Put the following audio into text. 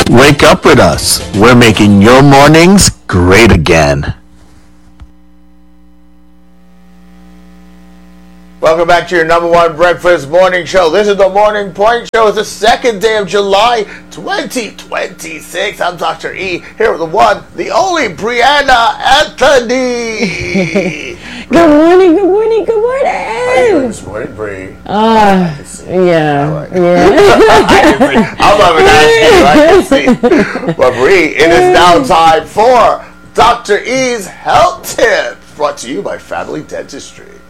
Wake up with us. We're making your mornings great again. Welcome back to your number one breakfast morning show. This is the Morning Point Show. It's the second day of July, 2026. I'm Dr. E, here with the one, the only Brianna Anthony. Good morning, good morning, good morning. How are you doing this morning, Bri? Yeah. I'm loving that. I can see. But Bri, it is now time for Dr. E's Health Tip, brought to you by Family Dentistry.